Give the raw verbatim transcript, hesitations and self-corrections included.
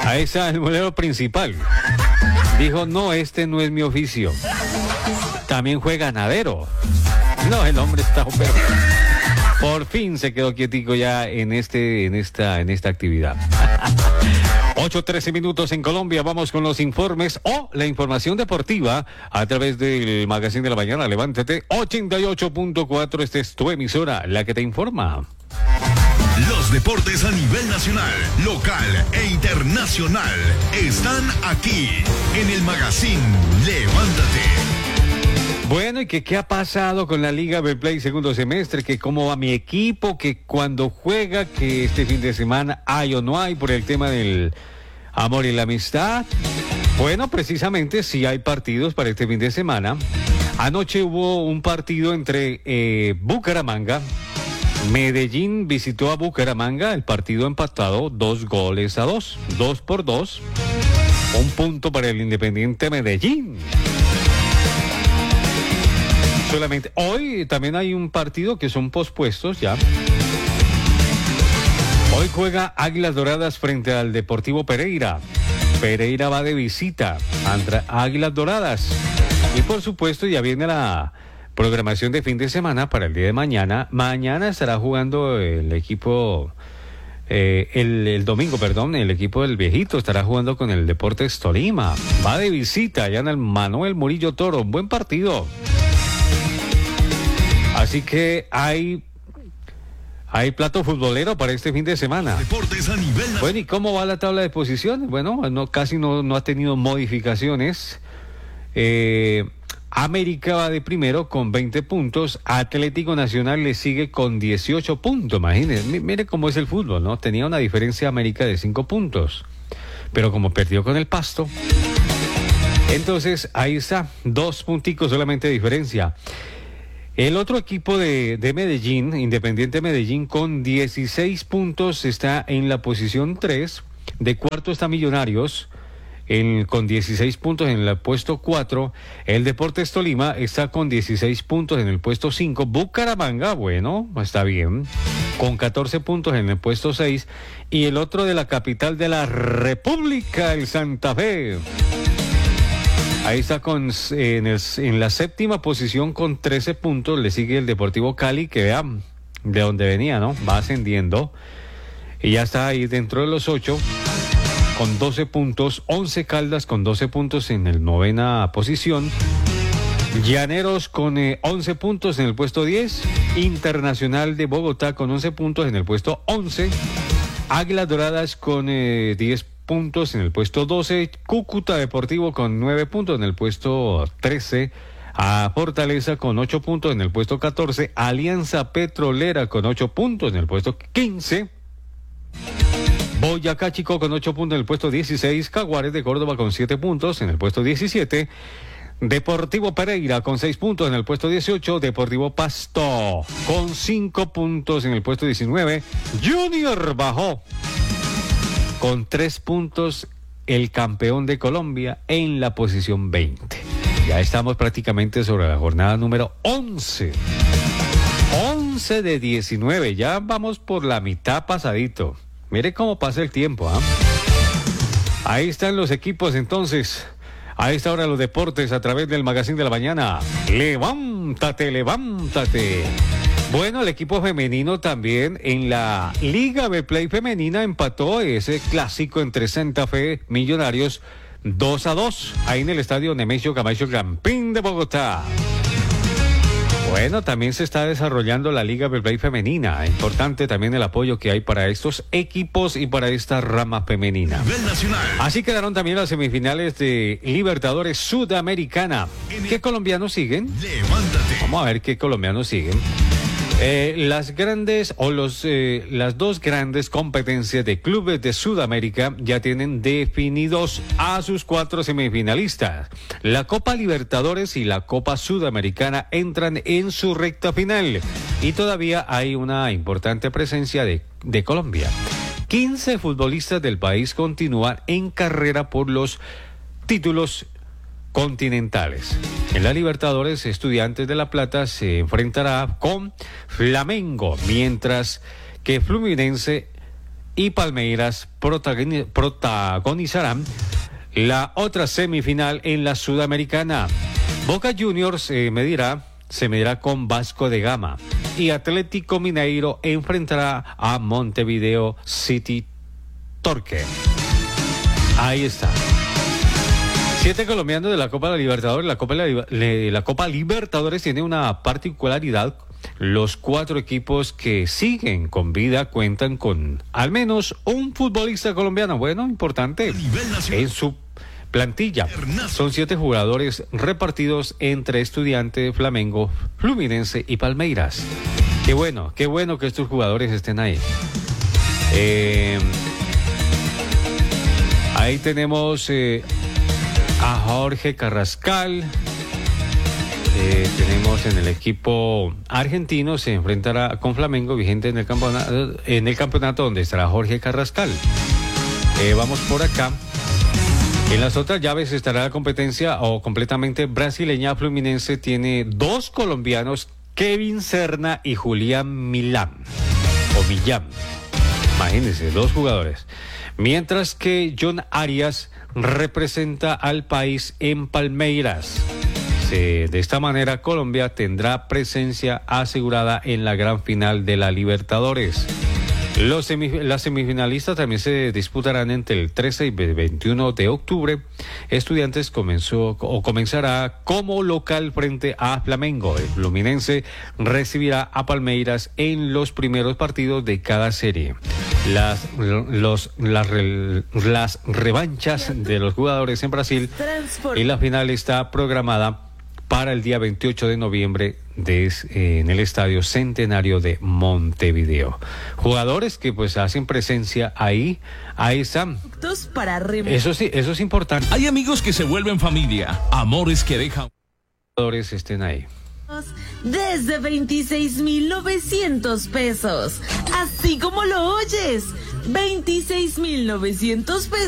Ahí está el bolero principal. Dijo, no, este no es mi oficio. También fue ganadero. No, el hombre está pero por fin se quedó quietico ya en este, en esta, en esta actividad. ocho trece minutos en Colombia. Vamos con los informes o la información deportiva a través del Magazine de la Mañana. Levántate. ochenta y ocho punto cuatro. Esta es tu emisora, la que te informa. Los deportes a nivel nacional, local e internacional están aquí en el Magazine Levántate. Bueno, ¿y que qué ha pasado con la Liga Betplay segundo semestre? Que cómo va mi equipo, que cuando juega, que este fin de semana hay o no hay por el tema del amor y la amistad. Bueno, precisamente sí hay partidos para este fin de semana. Anoche hubo un partido entre eh, Bucaramanga. Medellín visitó a Bucaramanga, el partido empatado, dos goles a dos, dos por dos, un punto para el Independiente Medellín. Solamente hoy también hay un partido que son pospuestos ya. Hoy juega Águilas Doradas frente al Deportivo Pereira. Pereira va de visita ante Águilas Doradas. Y por supuesto ya viene la programación de fin de semana para el día de mañana. Mañana estará jugando el equipo, eh, el, el domingo, perdón, el equipo del Viejito estará jugando con el Deportes Tolima. Va de visita allá en el Manuel Murillo Toro. Un buen partido. Así que hay, hay plato futbolero para este fin de semana. Deportes a nivel... Bueno, ¿y cómo va la tabla de posiciones? Bueno, no, casi no, no ha tenido modificaciones. Eh... América va de primero con veinte puntos, Atlético Nacional le sigue con dieciocho puntos, imagínense, mire cómo es el fútbol, ¿no? Tenía una diferencia América de cinco puntos, pero como perdió con el Pasto, entonces ahí está, dos punticos solamente de diferencia. El otro equipo de, de Medellín, Independiente Medellín, con dieciséis puntos está en la posición tres, de cuarto está Millonarios, El, con dieciséis puntos en el puesto cuatro, el Deportes Tolima está con dieciséis puntos en el puesto cinco, Bucaramanga, bueno, está bien, con catorce puntos en el puesto seis, y el otro de la capital de la República, el Santa Fe, ahí está con, en, el, en la séptima posición con trece puntos, le sigue el Deportivo Cali, que vean de dónde venía, ¿no? Va ascendiendo, y ya está ahí dentro de los ocho, con doce puntos, once Caldas con doce puntos en el novena posición, Llaneros con eh, once puntos en el puesto diez, Internacional de Bogotá con once puntos en el puesto once, Águilas Doradas con eh, diez puntos en el puesto doce, Cúcuta Deportivo con nueve puntos en el puesto trece, a Fortaleza con ocho puntos en el puesto catorce, Alianza Petrolera con ocho puntos en el puesto quince, Boyacá Chico con ocho puntos en el puesto dieciséis, Jaguares de Córdoba con siete puntos en el puesto diecisiete, Deportivo Pereira con seis puntos en el puesto dieciocho, Deportivo Pasto con cinco puntos en el puesto diecinueve, Junior bajó con tres puntos, el campeón de Colombia en la posición veinte. Ya estamos prácticamente sobre la jornada número once. once de diecinueve, ya vamos por la mitad pasadito. Mire cómo pasa el tiempo, ¿ah? ¿eh? Ahí están los equipos entonces. A esta hora los deportes a través del Magazine de la Mañana. Levántate, levántate. Bueno, el equipo femenino también en la Liga Betplay femenina empató ese clásico entre Santa Fe Millonarios dos a dos. Ahí en el estadio Nemesio Camacho Campín de Bogotá. Bueno, también se está desarrollando la Liga Betplay femenina. Importante también el apoyo que hay para estos equipos y para esta rama femenina. Así quedaron también las semifinales de Libertadores Sudamericana. ¿Qué colombianos siguen? Levántate. Vamos a ver qué colombianos siguen. Eh, las grandes o los eh, las dos grandes competencias de clubes de Sudamérica ya tienen definidos a sus cuatro semifinalistas. La Copa Libertadores y la Copa Sudamericana entran en su recta final y todavía hay una importante presencia de, de Colombia. quince futbolistas del país continúan en carrera por los títulos continentales. En la Libertadores, Estudiantes de La Plata se enfrentará con Flamengo, mientras que Fluminense y Palmeiras protagoni- protagonizarán la otra semifinal en la Sudamericana. Boca Juniors eh, medirá, se medirá con Vasco da Gama y Atlético Mineiro enfrentará a Montevideo City Torque. Ahí está. Siete colombianos de la Copa Libertadores. La Copa, la, la Copa Libertadores tiene una particularidad. Los cuatro equipos que siguen con vida cuentan con al menos un futbolista colombiano, bueno, importante, en su plantilla. Son siete jugadores repartidos entre Estudiantes, Flamengo, Fluminense y Palmeiras. Qué bueno, qué bueno que estos jugadores estén ahí. Eh, ahí tenemos eh, a Jorge Carrascal. Eh, tenemos en el equipo argentino, se enfrentará con Flamengo, vigente en el campeonato, en el campeonato donde estará Jorge Carrascal. Eh, vamos por acá. En las otras llaves estará la competencia o completamente brasileña. Fluminense tiene dos colombianos, Kevin Serna y Julián Milán, o Millán. Imagínense, dos jugadores. Mientras que John Arias representa al país en Palmeiras. De esta manera, Colombia tendrá presencia asegurada en la gran final de la Libertadores. Los semif- las semifinalistas también se disputarán entre el trece y veintiuno de octubre. Estudiantes comenzó o comenzará como local frente a Flamengo. El Fluminense recibirá a Palmeiras en los primeros partidos de cada serie. Las, los, las, las revanchas de los jugadores en Brasil y la final está programada para el día veintiocho de noviembre de, eh, en el Estadio Centenario de Montevideo. Jugadores que pues hacen presencia ahí, ahí están. Eso sí, eso es importante. Hay amigos que se vuelven familia, amores que dejan. Jugadores estén ahí. Desde veintiséis mil novecientos pesos, así como lo oyes, veintiséis mil novecientos pesos.